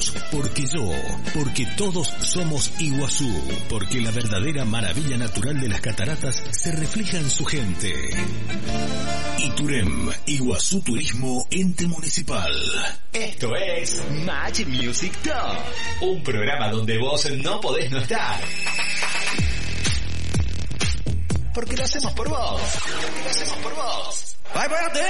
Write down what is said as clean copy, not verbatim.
vos, porque yo, porque todos somos Iguazú, porque la verdadera maravilla natural de las cataratas se refleja en su gente. Iturem, Iguazú Turismo, ente municipal. Esto es Match Music Top, un programa donde vos no podés no estar. Porque lo hacemos por vos. ¡Ay, espérate!